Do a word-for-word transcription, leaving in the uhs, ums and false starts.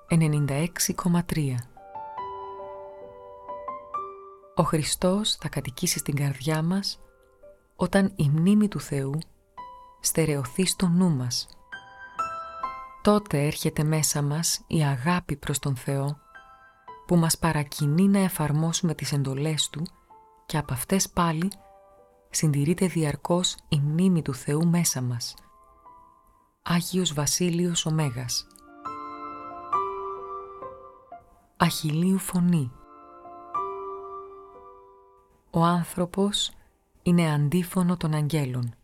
ενενήντα έξι κόμμα τρία. Ο Χριστός θα κατοικήσει στην καρδιά μας όταν η μνήμη του Θεού στερεωθεί στο νου μας. Τότε έρχεται μέσα μας η αγάπη προς τον Θεό που μας παρακινεί να εφαρμόσουμε τις εντολές Του και από αυτές πάλι συντηρείται διαρκώς η μνήμη του Θεού μέσα μας. Άγιος Βασίλειος ο Μέγας. Αχιλλείου φωνή. Ο άνθρωπος είναι αντίφωνο των αγγέλων.